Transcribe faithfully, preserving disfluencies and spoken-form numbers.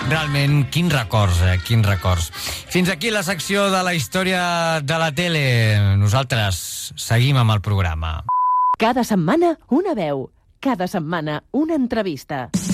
Realment, quins records, eh? Quins records. Fins aquí la secció de la història de la tele. Nosaltres seguim amb el programa. Cada setmana una veu, cada setmana una entrevista.